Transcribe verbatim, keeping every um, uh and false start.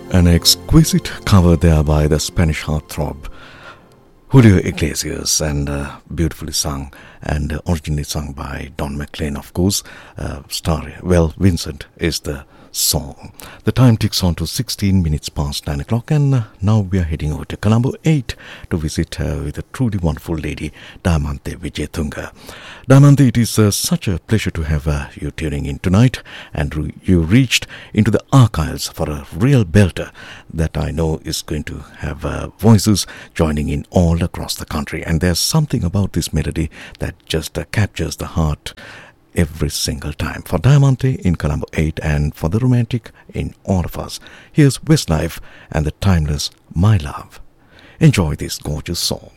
An exquisite cover there by the Spanish heartthrob Julio Iglesias, and uh, beautifully sung, and uh, originally sung by Don McLean, of course. Uh, star, well, Vincent is the song. The time ticks on to sixteen minutes past nine o'clock, and uh, now we are heading over to Colombo eight to visit uh, with a truly wonderful lady, Damayanti Wijetunga. Damayanti, it is uh, such a pleasure to have uh, you tuning in tonight, and re- you reached into the archives for a real belter that I know is going to have uh, voices joining in all across the country. And there's something about this melody that just uh, captures the heart every single time. For Damayanti in Colombo eight, and for the romantic in all of us, here's Westlife and the timeless My Love. Enjoy this gorgeous song.